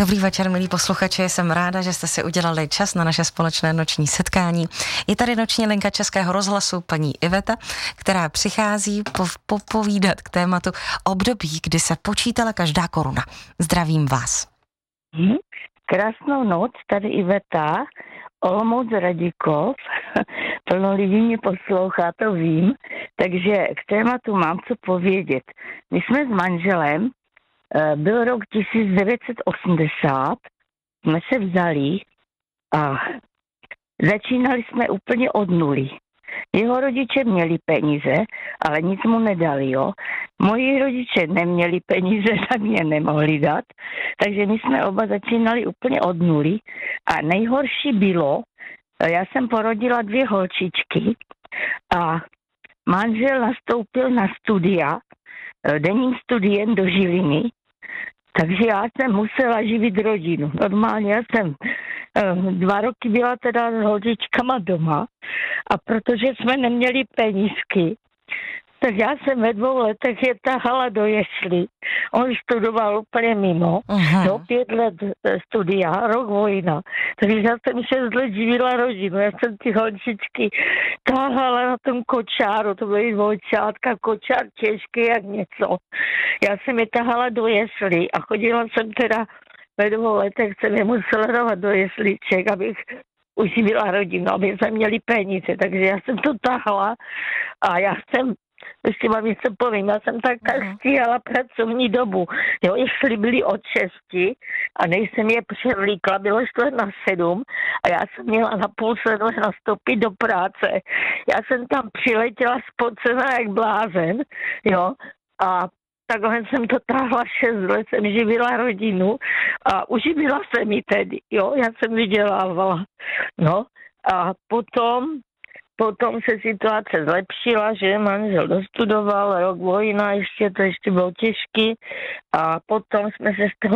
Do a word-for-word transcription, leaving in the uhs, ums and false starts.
Dobrý večer, milí posluchači, jsem ráda, že jste si udělali čas na naše společné noční setkání. Je tady noční linka Českého rozhlasu paní Iveta, která přichází popovídat k tématu období, kdy se počítala každá koruna. Zdravím vás. Hmm, krásnou noc, tady Iveta, Olomouc Radikov, plno lidí mě poslouchá, to vím, takže k tématu mám co povědět. My jsme s manželem, byl rok tisíc devět set osmdesát, jsme se vzali a začínali jsme úplně od nuly. Jeho rodiče měli peníze, ale nic mu nedali, jo. Moji rodiče neměli peníze, tak mě nemohli dát, takže my jsme oba začínali úplně od nuly a nejhorší bylo, já jsem porodila dvě holčičky a manžel nastoupil na studia, denním studiem do Žiliny, takže já jsem musela živit rodinu. Normálně já jsem dva roky byla teda s holčičkama doma a protože jsme neměli penízky, tak já jsem ve dvou letech je tahala do jesli. On studoval úplně mimo, uh-huh. no pět let studia, rok vojna. Takže já jsem šest let živila rodinu. Já jsem ty holčičky tahala na tom kočáru, to byly dvojčátka, kočár těžký jak něco. Já jsem je tahala do jesli a chodila jsem teda ve dvou letech, jsem je musela dávat do jesliček, abych uživila rodinu, aby jsme měli peníze. Takže já jsem to tahala a já jsem ještě vám něco povím, já jsem tak tak stíhala pracovní dobu. Jo, jestli byli od šesti a než jsem je převlíkla, bylo čtvrt na sedm a já jsem měla na půl sedm nastoupit do práce. Já jsem tam přiletěla spocená jak blázen, jo, a takhle jsem to táhla šest let, jsem živila rodinu a uživila se mi tedy, jo, já jsem vydělávala, no, a potom Potom se situace zlepšila, že manžel dostudoval, rok vojna, ještě to ještě bylo těžký a potom jsme se z toho